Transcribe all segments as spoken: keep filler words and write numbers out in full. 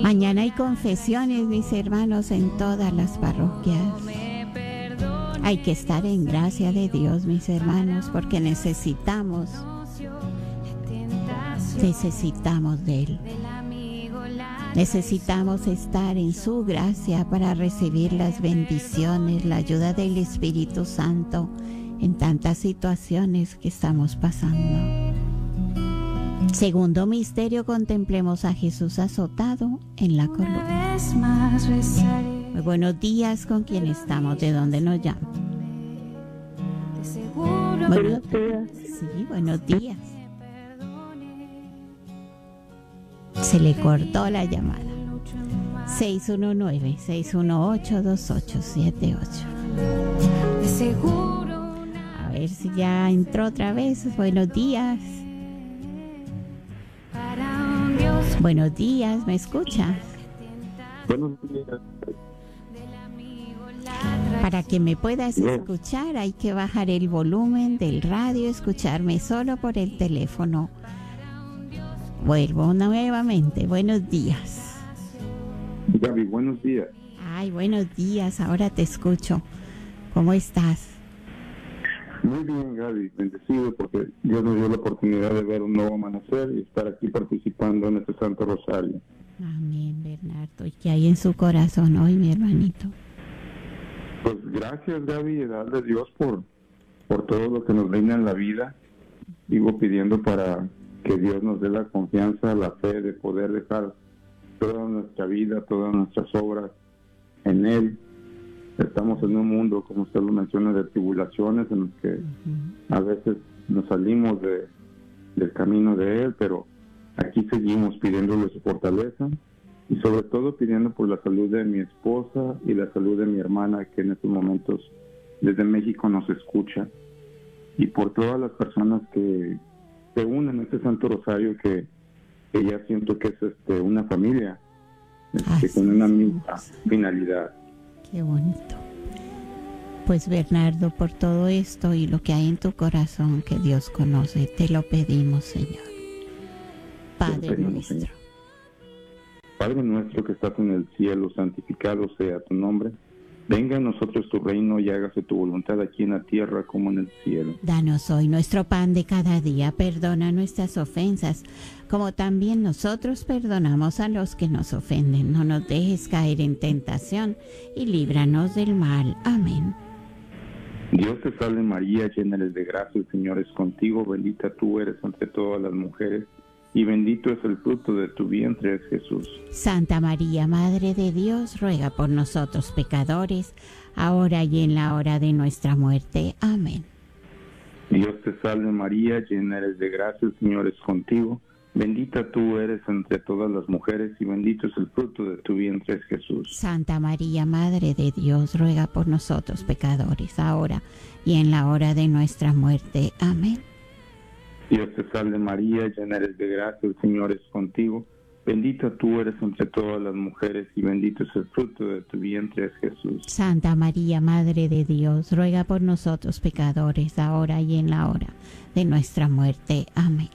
Mañana hay confesiones, mis hermanos, en todas las parroquias. Hay que estar en gracia de Dios, mis hermanos, porque necesitamos, necesitamos de Él. Necesitamos estar en su gracia para recibir las bendiciones, la ayuda del Espíritu Santo en tantas situaciones que estamos pasando. Segundo misterio, contemplemos a Jesús azotado en la columna. Muy buenos días, ¿con quién estamos? ¿De dónde nos llaman? Buenos días. Sí, buenos días. Se le cortó la llamada. seis uno nueve, seis uno ocho, dos ocho siete ocho. A ver si ya entró otra vez. Buenos días. Buenos días, ¿me escuchas? Buenos días. Para que me puedas escuchar hay que bajar el volumen del radio, escucharme solo por el teléfono. Vuelvo nuevamente. Buenos días. Gaby, buenos días. Ay, buenos días. Ahora te escucho. ¿Cómo estás? Muy bien, Gaby. Bendecido porque Dios nos dio la oportunidad de ver un nuevo amanecer y estar aquí participando en este Santo Rosario. Amén, Bernardo. ¿Y qué hay en su corazón hoy, mi hermanito? Pues gracias, Gaby, y darle a Dios por, por todo lo que nos brinda en la vida. Sigo pidiendo para que Dios nos dé la confianza, la fe de poder dejar toda nuestra vida, todas nuestras obras en Él. Estamos en un mundo, como usted lo menciona, de tribulaciones en los que uh-huh. a veces nos salimos de, del camino de Él, pero aquí seguimos pidiéndole su fortaleza y sobre todo pidiendo por la salud de mi esposa y la salud de mi hermana, que en estos momentos desde México nos escucha, y por todas las personas que se unen a este Santo Rosario, que, que ya siento que es este, una familia, este, con una misma finalidad. Qué bonito. Pues Bernardo, por todo esto y lo que hay en tu corazón que Dios conoce, te lo pedimos, Señor. Padre pedimos, nuestro. Señor. Padre nuestro que estás en el cielo, santificado sea tu nombre. Venga a nosotros tu reino y hágase tu voluntad aquí en la tierra como en el cielo. Danos hoy nuestro pan de cada día. Perdona nuestras ofensas, como también nosotros perdonamos a los que nos ofenden. No nos dejes caer en tentación y líbranos del mal. Amén. Dios te salve María, llena eres de gracia, el Señor es contigo. Bendita tú eres entre todas las mujeres, y bendito es el fruto de tu vientre, Jesús. Santa María, Madre de Dios, ruega por nosotros pecadores, ahora y en la hora de nuestra muerte. Amén. Dios te salve María, llena eres de gracia, el Señor es contigo. Bendita tú eres entre todas las mujeres, y bendito es el fruto de tu vientre, Jesús. Santa María, Madre de Dios, ruega por nosotros pecadores, ahora y en la hora de nuestra muerte. Amén. Dios te salve María, llena eres de gracia, el Señor es contigo. Bendita tú eres entre todas las mujeres, y bendito es el fruto de tu vientre, Jesús. Santa María, Madre de Dios, ruega por nosotros pecadores, ahora y en la hora de nuestra muerte. Amén.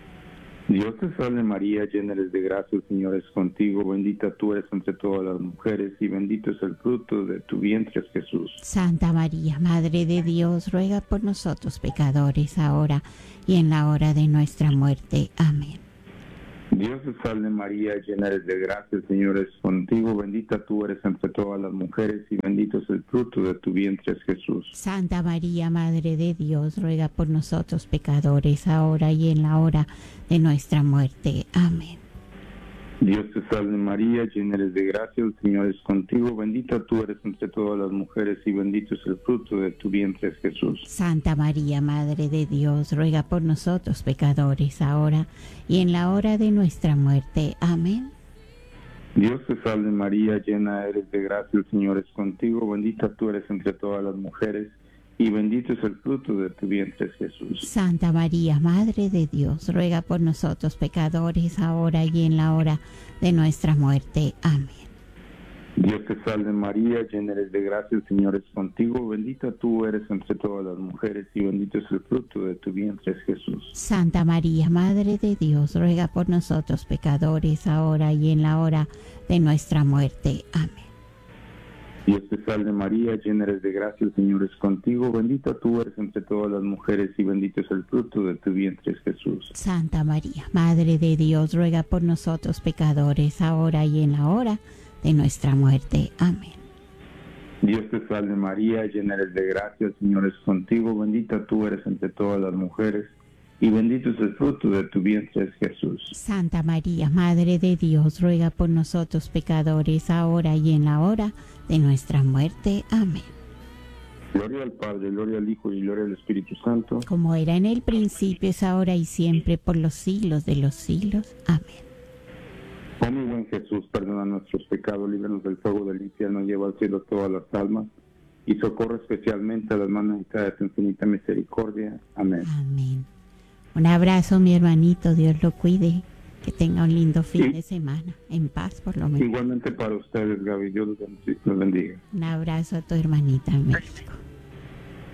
Dios te salve María, llena eres de gracia, el Señor es contigo. Bendita tú eres entre todas las mujeres, y bendito es el fruto de tu vientre, Jesús. Santa María, Madre de Dios, ruega por nosotros pecadores, ahora y en la hora de nuestra muerte. Amén. Dios te salve María, llena eres de gracia, el Señor es contigo. Bendita tú eres entre todas las mujeres, y bendito es el fruto de tu vientre, Jesús. Santa María, Madre de Dios, ruega por nosotros pecadores, ahora y en la hora de nuestra muerte. Amén. Dios te salve María, llena eres de gracia, el Señor es contigo. Bendita tú eres entre todas las mujeres, y bendito es el fruto de tu vientre, Jesús. Santa María, Madre de Dios, ruega por nosotros pecadores, ahora y en la hora de nuestra muerte. Amén. Dios te salve María, llena eres de gracia, el Señor es contigo. Bendita tú eres entre todas las mujeres, y bendito es el fruto de tu vientre, Jesús. Santa María, Madre de Dios, ruega por nosotros pecadores, ahora y en la hora de nuestra muerte. Amén. Dios te salve María, llena eres de gracia, el Señor es contigo, bendita tú eres entre todas las mujeres y bendito es el fruto de tu vientre, Jesús. Santa María, Madre de Dios, ruega por nosotros pecadores, ahora y en la hora de nuestra muerte. Amén. Dios te salve María, llena eres de gracia, el Señor es contigo, bendita tú eres entre todas las mujeres y bendito es el fruto de tu vientre, Jesús. Santa María, Madre de Dios, ruega por nosotros pecadores, ahora y en la hora de nuestra muerte. Amén. Dios te salve María, llena eres de gracia, el Señor es contigo, bendita tú eres entre todas las mujeres y bendito es el fruto de tu vientre, Jesús. Santa María, Madre de Dios, ruega por nosotros pecadores, ahora y en la hora de nuestra muerte. Amén. Gloria al Padre, gloria al Hijo y gloria al Espíritu Santo. Como era en el principio, es ahora y siempre, por los siglos de los siglos. Amén. Oh mi buen Jesús, perdona nuestros pecados, líbranos del fuego del infierno, lleva al cielo todas las almas y socorre especialmente a las más necesitadas de tu infinita misericordia. Amén. Amén. Un abrazo, mi hermanito, Dios lo cuide, que tenga un lindo fin Sí. de semana, en paz por lo menos. Igualmente para ustedes, Gaby, Dios los bendiga. Un abrazo a tu hermanita en México.